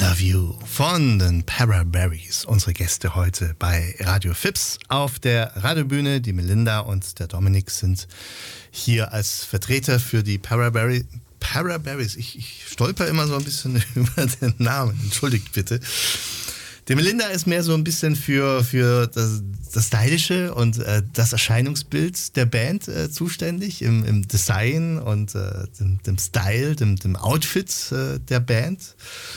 Love You von den Paraberries. Unsere Gäste heute bei Radio Fips auf der Radiobühne. Die Melinda und der Dominik sind hier als Vertreter für die Paraberries. Ich stolper immer so ein bisschen über den Namen. Entschuldigt bitte. Die Melinda ist mehr so ein bisschen für das Stylische und das Erscheinungsbild der Band zuständig, im Design und dem Style, dem Outfit der Band.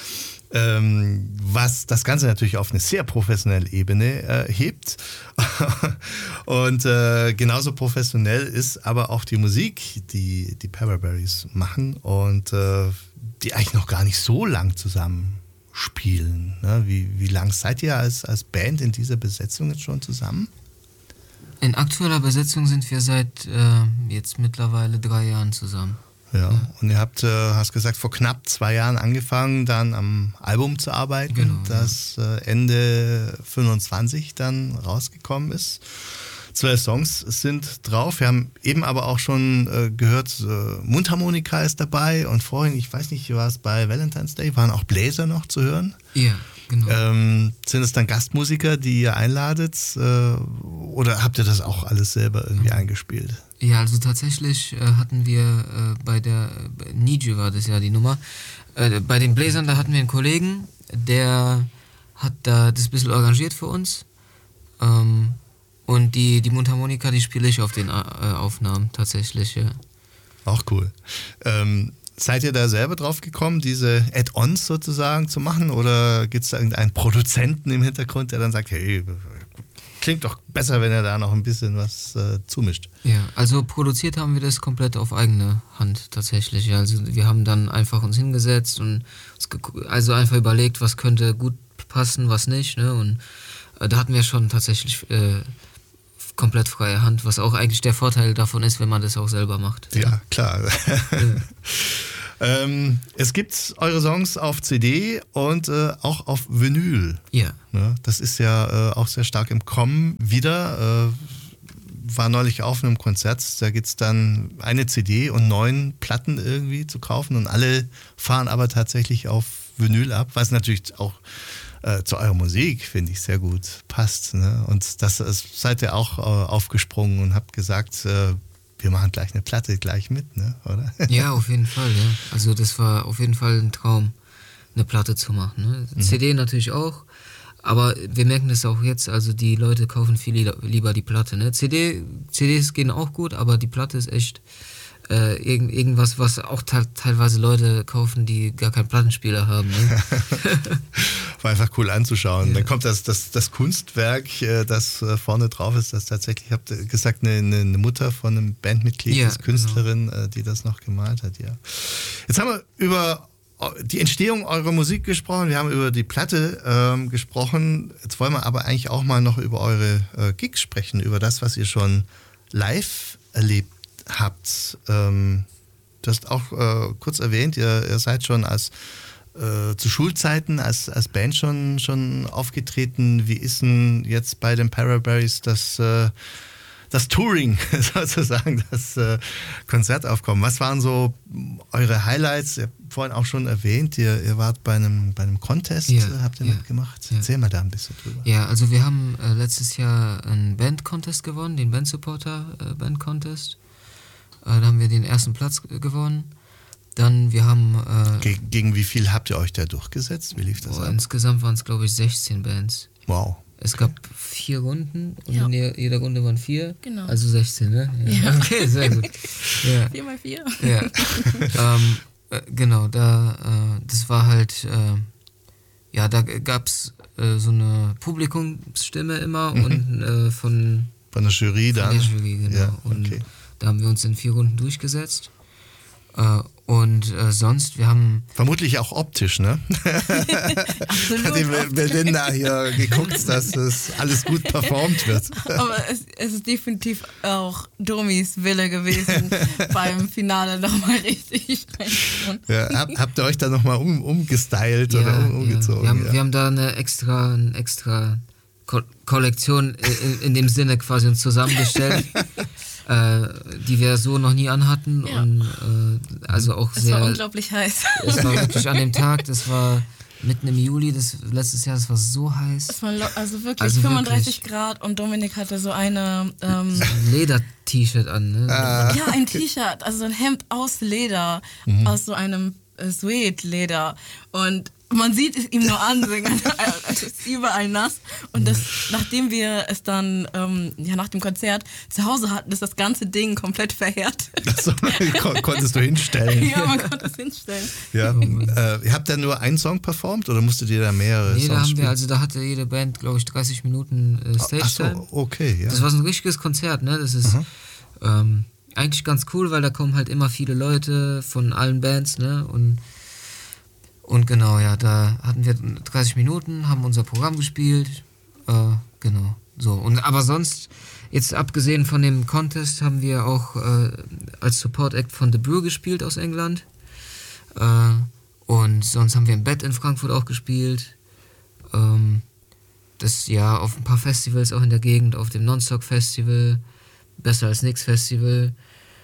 Was das Ganze natürlich auf eine sehr professionelle Ebene hebt. Und genauso professionell ist aber auch die Musik, die Paraberries machen und die eigentlich noch gar nicht so lang zusammen spielen. Ne? Wie lang seid ihr als Band in dieser Besetzung jetzt schon zusammen? In aktueller Besetzung sind wir seit jetzt mittlerweile 3 Jahren zusammen. Ja, und ihr habt, hast gesagt, vor knapp 2 Jahren angefangen, dann am Album zu arbeiten, genau, das Ende 25 dann rausgekommen ist. 12 Songs sind drauf. Wir haben eben aber auch schon gehört, Mundharmonika ist dabei und vorhin, ich weiß nicht, war es bei Valentine's Day, waren auch Bläser noch zu hören? Ja, genau. Sind es dann Gastmusiker, die ihr einladet oder habt ihr das auch alles selber irgendwie eingespielt? Ja, also tatsächlich hatten wir bei Niju war das ja die Nummer, bei den Bläsern, da hatten wir einen Kollegen, der hat da das ein bisschen arrangiert für uns. Und die Mundharmonika, die spiele ich auf den Aufnahmen tatsächlich, ja. Auch cool. Seid ihr da selber drauf gekommen, diese Add-ons sozusagen zu machen? Oder gibt es da irgendeinen Produzenten im Hintergrund, der dann sagt, hey, klingt doch besser, wenn er da noch ein bisschen was zumischt? Ja, also produziert haben wir das komplett auf eigene Hand tatsächlich. Ja. Also wir haben dann einfach uns hingesetzt und uns einfach überlegt, was könnte gut passen, was nicht. Ne? Und da hatten wir schon tatsächlich komplett freie Hand, was auch eigentlich der Vorteil davon ist, wenn man das auch selber macht. Ja, klar. Ja. Es gibt eure Songs auf CD und auch auf Vinyl. Ja. Ne? Das ist ja auch sehr stark im Kommen wieder. War neulich auf einem Konzert, da gibt es dann eine CD und 9 Platten irgendwie zu kaufen und alle fahren aber tatsächlich auf Vinyl ab, was natürlich auch zu eurer Musik, finde ich, sehr gut passt. Ne? Und das seid ihr auch aufgesprungen und habt gesagt, wir machen gleich eine Platte gleich mit, ne? Oder? Ja, auf jeden Fall, ja. Also das war auf jeden Fall ein Traum, eine Platte zu machen. Ne? CD natürlich auch, aber wir merken das auch jetzt, also die Leute kaufen viel lieber die Platte. Ne? CDs gehen auch gut, aber die Platte ist echt irgendwas, was auch teilweise Leute kaufen, die gar keinen Plattenspieler haben. Ne? War einfach cool anzuschauen. Ja. Dann kommt das Kunstwerk, das vorne drauf ist, das tatsächlich, ich habe gesagt, eine Mutter von einem Bandmitglied, ja, das Künstlerin, genau, die das noch gemalt hat. Ja. Jetzt haben wir über die Entstehung eurer Musik gesprochen, wir haben über die Platte gesprochen. Jetzt wollen wir aber eigentlich auch mal noch über eure Gigs sprechen, über das, was ihr schon live erlebt habt. Du hast auch kurz erwähnt, ihr seid schon zu Schulzeiten als Band schon aufgetreten. Wie ist denn jetzt bei den Paraberries das Touring, sozusagen, das Konzertaufkommen? Was waren so eure Highlights? Ihr habt vorhin auch schon erwähnt, ihr wart bei einem Contest, ja, habt ihr mitgemacht. Ja. Erzähl mal da ein bisschen drüber. Ja, also wir haben letztes Jahr einen Band-Contest gewonnen, den Band-Supporter-Band-Contest. Da haben wir den ersten Platz gewonnen. Dann, wir haben... Gegen wie viel habt ihr euch da durchgesetzt? Wie lief das ab? Insgesamt waren es, glaube ich, 16 Bands. Wow. Es gab 4 Runden und in jeder Runde waren 4. Genau. Also 16, ne? Ja. Okay, sehr gut. Ja. 4 mal 4. Ja. Genau, das war halt... da gab es so eine Publikumsstimme immer und von der Jury dann? Von der Jury, genau. Ja, okay. Und da haben wir uns in 4 Runden durchgesetzt. Und sonst, wir haben... Vermutlich auch optisch, ne? Absolut. Hat die Melinda hier geguckt, dass das alles gut performt wird. Aber es ist definitiv auch Domis Wille gewesen, beim Finale nochmal richtig reinzukommen. Ja, habt ihr euch da nochmal umgestylt oder umgezogen? Ja. Wir haben da eine extra Kollektion in dem Sinne quasi uns zusammengestellt. Die wir so noch nie anhatten, ja. Und also auch es war unglaublich heiß. Es war wirklich an dem Tag, das war mitten im Juli, letztes Jahr, das war so heiß. Es war also wirklich 35 Grad und Dominik hatte so eine... so ein Leder-T-Shirt an, ne? Ja, ein T-Shirt, also so ein Hemd aus Leder, aus so einem Suede-Leder. Und man sieht es ihm nur an, es ist überall nass. Und nachdem wir es dann nach dem Konzert zu Hause hatten, ist das ganze Ding komplett verheert. Achso, konntest du hinstellen. Ja, man konnte es hinstellen. Ja. Ihr habt dann nur einen Song performt oder musstet ihr da mehrere Songs spielen? Da hatte jede Band, glaube ich, 30 Minuten Stage-Time. Achso, okay, ja. Das war so ein richtiges Konzert, ne? Das ist eigentlich ganz cool, weil da kommen halt immer viele Leute von allen Bands, ne? Und genau, ja, da hatten wir 30 Minuten, haben unser Programm gespielt, genau, so. Aber sonst, jetzt abgesehen von dem Contest, haben wir auch als Support-Act von The Brew gespielt aus England. Und sonst haben wir im Bett in Frankfurt auch gespielt. Das ja auf ein paar Festivals auch in der Gegend, auf dem Nonstock Festival, Besser als Nix Festival,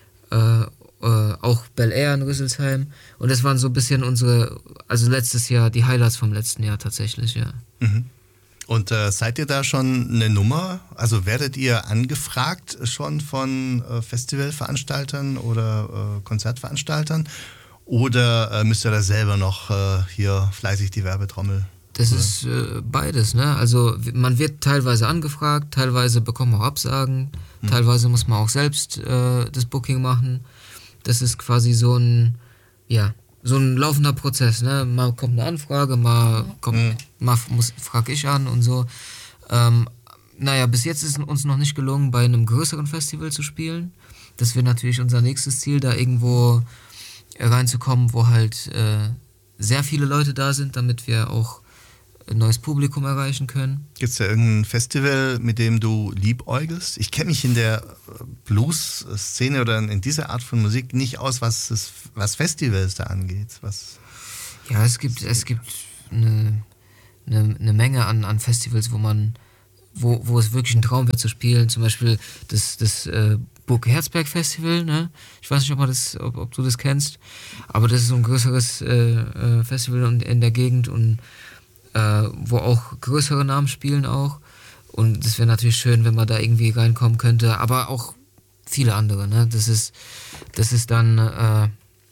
auch Bel Air in Rüsselsheim. Und das waren so ein bisschen also letztes Jahr, die Highlights vom letzten Jahr tatsächlich, ja. Mhm. Und seid ihr da schon eine Nummer? Also werdet ihr angefragt schon von Festivalveranstaltern oder Konzertveranstaltern? Oder müsst ihr da selber noch hier fleißig die Werbetrommel? Das ist beides, ne? Also man wird teilweise angefragt, teilweise bekommt man auch Absagen, teilweise muss man auch selbst das Booking machen. Das ist quasi so ein laufender Prozess, ne? Mal kommt eine Anfrage, frage ich an und so. Bis jetzt ist uns noch nicht gelungen, bei einem größeren Festival zu spielen. Das wäre natürlich unser nächstes Ziel, da irgendwo reinzukommen, wo halt sehr viele Leute da sind, damit wir auch ein neues Publikum erreichen können. Gibt es da irgendein Festival, mit dem du liebäugelst? Ich kenne mich in der Blues-Szene oder in dieser Art von Musik nicht aus, was Festivals da angeht. Ja, es gibt eine Menge an Festivals, wo es wirklich ein Traum wird zu spielen. Zum Beispiel das Burg Herzberg Festival, ne? Ich weiß nicht, ob du das kennst, aber das ist so ein größeres Festival in der Gegend und wo auch größere Namen spielen auch. Und das wäre natürlich schön, wenn man da irgendwie reinkommen könnte, aber auch viele andere, ne? Das ist dann,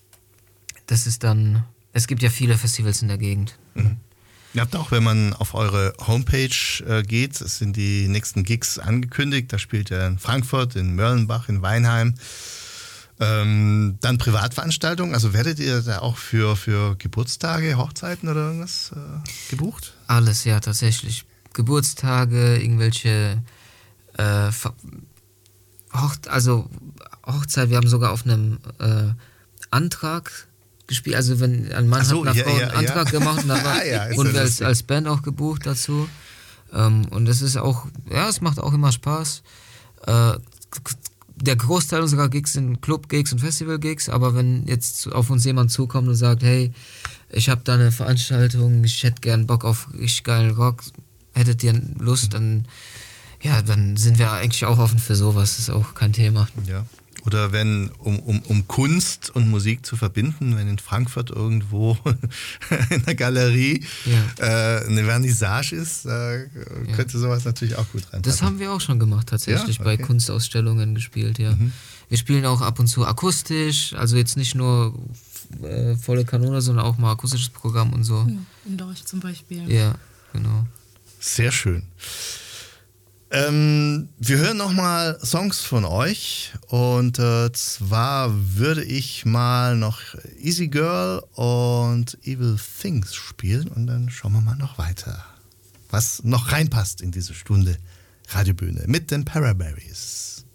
es gibt ja viele Festivals in der Gegend. Mhm. Ihr habt auch, wenn man auf eure Homepage geht, es sind die nächsten Gigs angekündigt, da spielt ihr in Frankfurt, in Mörlenbach, in Weinheim. Dann Privatveranstaltungen, also werdet ihr da auch für Geburtstage, Hochzeiten oder irgendwas gebucht? Alles, ja, tatsächlich. Geburtstage, irgendwelche Hochzeit, wir haben sogar auf einem Antrag gespielt, also wenn ein Mann hat einer Frau einen Antrag gemacht und, und wir als Band auch gebucht dazu. Und das ist auch, ja, es macht auch immer Spaß. Der Großteil unserer Gigs sind Club-Gigs und Festival-Gigs, aber wenn jetzt auf uns jemand zukommt und sagt, hey, ich habe da eine Veranstaltung, ich hätte gern Bock auf richtig geilen Rock, hättet ihr Lust, dann sind wir eigentlich auch offen für sowas, das ist auch kein Thema. Ja. Oder wenn, um Kunst und Musik zu verbinden, wenn in Frankfurt irgendwo in der Galerie eine Vernissage ist, könnte sowas natürlich auch gut reinpassen. Das haben wir auch schon gemacht, tatsächlich, bei Kunstausstellungen gespielt, ja. Mhm. Wir spielen auch ab und zu akustisch, also jetzt nicht nur volle Kanone, sondern auch mal akustisches Programm und so. In Dorch zum Beispiel. Ja, genau. Sehr schön. Wir hören nochmal Songs von euch und zwar würde ich mal noch Easy Girl und Evil Things spielen und dann schauen wir mal noch weiter, was noch reinpasst in diese Stunde Radiobühne mit den Paraberries.